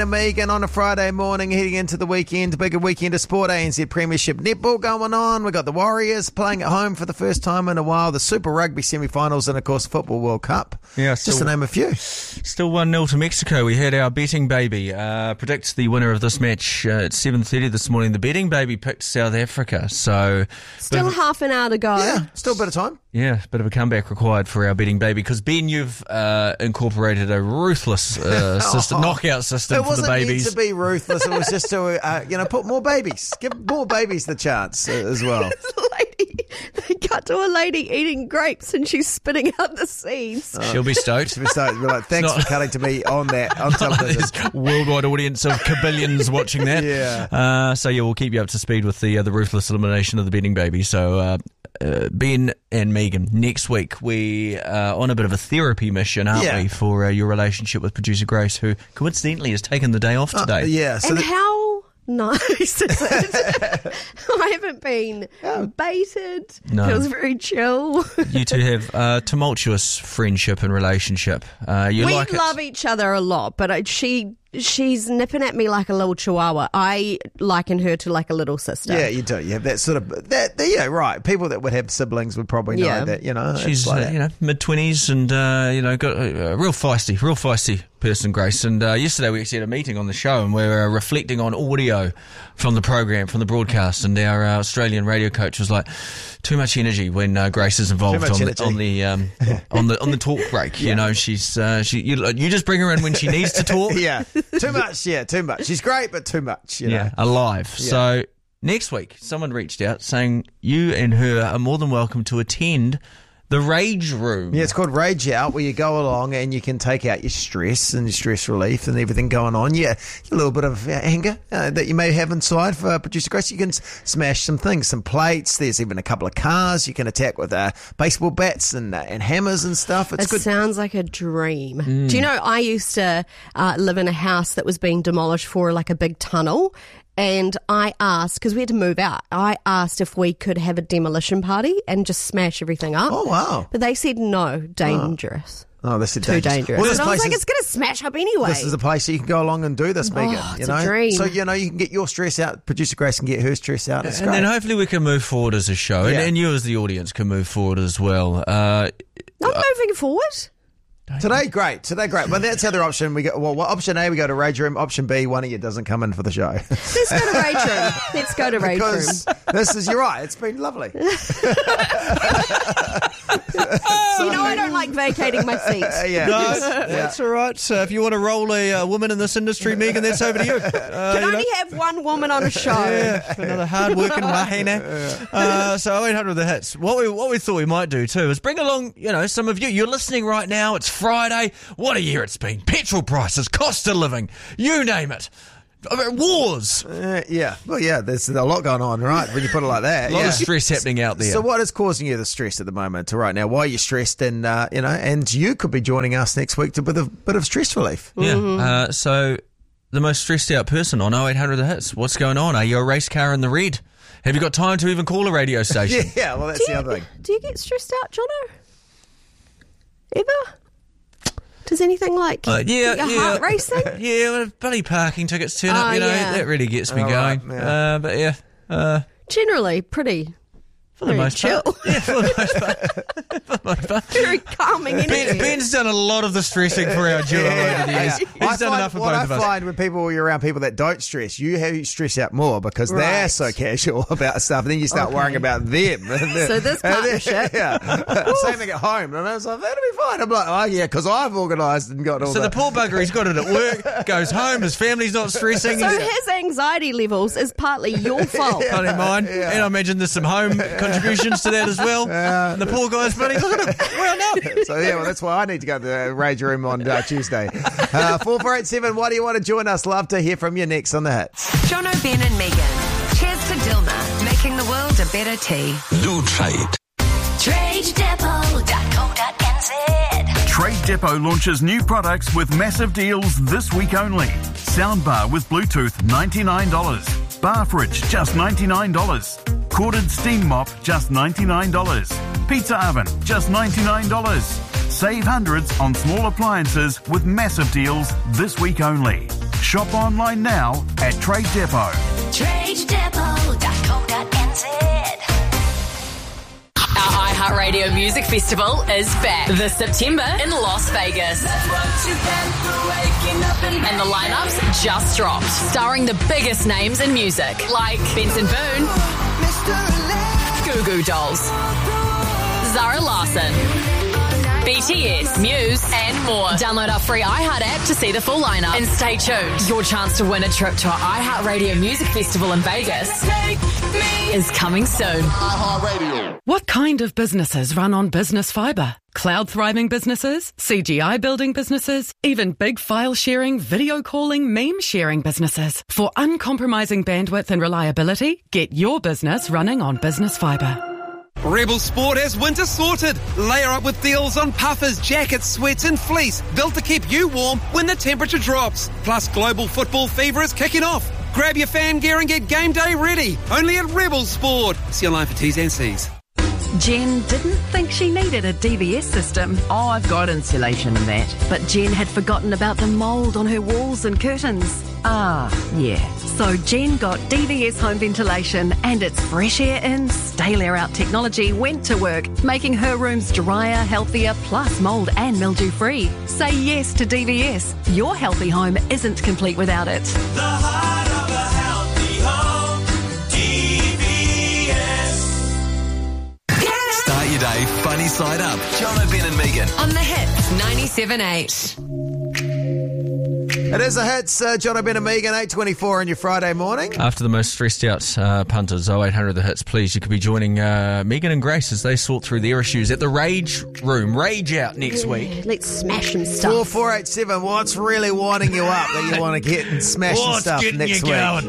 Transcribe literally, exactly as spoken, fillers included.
Megan on a Friday morning heading into the weekend. Bigger weekend of sport. A N Z Premiership netball going on. We've got the Warriors playing at home for the first time in a while. The Super Rugby semi-finals and, of course, Football World Cup. Yeah, Just to name a few. Still one nil to Mexico. We had our betting baby uh, predict the winner of this match uh, at seven thirty this morning. The betting baby picked South Africa. So Still but, half an hour to go. Yeah, still a bit of time. Yeah, a bit of a comeback required for our betting baby because, Ben, you've uh, incorporated a ruthless uh, system, Oh, knockout system it for the wasn't meant babies. to be ruthless. It was just to, uh, you know, put more babies. Give more babies the chance uh, as well. This lady, they cut to a lady eating grapes and she's spitting out the seeds. She'll be stoked. So we're like, thanks It's not- for cutting to me on that, on television. There's worldwide audience of kabillions watching that. Yeah. Uh, so yeah, we'll keep you up to speed with the uh, the ruthless elimination of the betting baby. So uh, uh, Ben and Megan, next week we are on a bit of a therapy mission, aren't Yeah. we, for uh, your relationship with producer Grace, who coincidentally has taken the day off today. Uh, yeah. So and the- how nice is it? I haven't been baited. No. It was very chill. You two have uh, tumultuous friendship and relationship. Uh, you we like love it. each other a lot, but I, she she's nipping at me like a little chihuahua. I liken her to like a little sister. Yeah, you do. You have that sort of that. Yeah, right. People that would have siblings would probably know Yeah. that. You know, it's She's like uh, that. you know mid twenties and uh, you know got a, a real feisty, real feisty person, Grace. And uh, yesterday we actually had a meeting on the show and we were uh, reflecting on audio from the program, from the broadcast. And our uh, Australian radio coach was like, "Too much energy when uh, Grace is involved much on the, energy. on the um, on the on the talk break." You know, she's uh, she you, you just bring her in when she needs to talk. yeah, too much. Yeah, too much. She's great, but too much. You know. Yeah, alive. So next week, someone reached out saying you and her are more than welcome to attend the Rage Room. Yeah, it's called Rage Out, where you go along and you can take out your stress and your stress relief and everything going on. Yeah, a little bit of uh, anger uh, that you may have inside for uh, Producer Grace. You can s- smash some things, some plates. There's even a couple of cars you can attack with uh, baseball bats and uh, and hammers and stuff. It's It good. sounds like a dream. Do you know, I used to uh, live in a house that was being demolished for like a big tunnel. And I asked, because we had to move out, I asked if we could have a demolition party and just smash everything up. Oh, wow. But they said no, dangerous. Oh, this is Too dangerous. Well, this and I was place like, is- it's going to smash up anyway. This is a place that you can go along and do this, Megan. Oh, you it's know, a dream. so you know you can get your stress out. Producer Grace can get her stress out. It's And great. then hopefully we can move forward as a show, and, Yeah. and you as the audience can move forward as well. Uh, Not moving forward. Today, great. Today, great. Well, that's the other option. We go. Well, well, option A, we go to Rage Room. Option B, one of you doesn't come in for the show. Let's go to Rage Room. Let's go to Rage Room. Because this is, you're right, it's been lovely. You know I don't like vacating my seat. Uh, yeah. no, that's all right. So if you want to roll a uh, woman in this industry, Megan, that's over to you. Uh, Can you only know? have one woman on a show. Yeah, another hard-working wahine. Uh, so oh eight hundred the hits. What we what we thought we might do too is bring along, you know, some of you. You're listening right now. It's Friday. What a year it's been. Petrol prices, cost of living, you name it. I mean, wars. Uh, yeah. Well, yeah, there's a lot going on, right, when you put it like that. A lot yeah. of stress happening out there. So what is causing you the stress at the moment to right now? Why are you stressed? And, uh, you know, and you could be joining us next week to a bit of, bit of stress relief. Yeah. Mm-hmm. Uh, so the most stressed out person on oh eight hundred the hits. What's going on? Are you a race car in the red? Have you got time to even call a radio station? Yeah, well, that's Do the you, other thing. do you get stressed out, Jono? Ever? Does anything like Uh, yeah, get your yeah. heart racing? Yeah, well, bloody parking tickets turn up, Oh, you know, yeah. that really gets me Oh, going. right, yeah. Uh, but yeah, uh, Generally, pretty, for the very most chill. part. Yeah, for the most part. For the most part. Very calming energy. Ben, Ben's done a lot of the stressing for our duo over the years. He's I done find, enough for what both I of us. find when people you're around people that don't stress, you have you stress out more because they're Right. so casual about stuff, and then you start Okay. worrying about them. So this And then- partnership. yeah, same thing at home, and I was like, that'll be fine. I'm like, oh yeah, because I've organised and got all So the that. poor bugger, he's got it at work, goes home, his family's not stressing. So he's his anxiety levels is partly your fault. not in mine. And I imagine there's some home contributions to that as well. And the poor guy's bloody, look at him. Well, no. So yeah, well that's why I need to go to the Rage Room on uh, Tuesday. Uh, four four eight seven. Why do you want to join us? Love to hear from you next on the hits. Jono, Ben and Megan. Cheers to Dilma, making the world a better tea. Do trade. trade depot dot co dot n z. Trade Depot launches new products with massive deals this week only. Soundbar with Bluetooth, ninety-nine dollars. Bar fridge, just ninety-nine dollars. Corded steam mop, just ninety-nine dollars. Pizza oven, just ninety-nine dollars. Save hundreds on small appliances with massive deals this week only. Shop online now at Trade Depot. trade depot dot co dot n z. Our iHeartRadio Music Festival is back this September in Las Vegas. And the lineups just dropped, starring the biggest names in music, like Benson Boone, Goo Goo Dolls, Zara Larsson, B T S, Muse, and more. Download our free iHeart app to see the full lineup. And stay tuned. Your chance to win a trip to our iHeartRadio Music Festival in Vegas is coming soon. What kind of businesses run on business fibre? Cloud thriving businesses, C G I building businesses, even big file sharing, video calling, meme sharing businesses. For uncompromising bandwidth and reliability, get your business running on business fibre. Rebel Sport has winter sorted. Layer up with deals on puffers, jackets, sweats and fleece, built to keep you warm when the temperature drops. Plus, global football fever is kicking off. Grab your fan gear and get game day ready. Only at Rebel Sport. See online for T's and C's. Jen didn't think she needed a D V S system. Oh, I've got insulation and that. But Jen had forgotten about the mould on her walls and curtains. Ah, yeah. So Jen got D V S home ventilation, and its fresh air in, stale air out technology went to work, making her rooms drier, healthier, plus mould and mildew free. Say yes to D V S. Your healthy home isn't complete without it. The heart of a healthy home, D V S. Start your day funny side up. John O'Ben and Megan. On the Hits ninety-seven point eight. It is a hits, uh, John O'Ben and Megan, eight twenty-four on your Friday morning. After the most stressed out uh, punters, oh eight hundred the hits, please. You could be joining uh, Megan and Grace as they sort through their issues at the Rage Room. Rage Out next Yeah, week. Let's smash some stuff. four four eight seven, what's really winding you up that you want to get and smash some What's stuff getting next you week? going?